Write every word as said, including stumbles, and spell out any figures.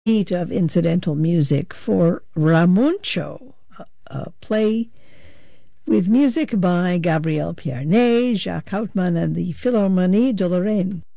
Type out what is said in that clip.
Beat of incidental music for Ramuncio, a, a play with music by Gabriel Pierné, Jacques Hautman, and the Philharmonie de Lorraine.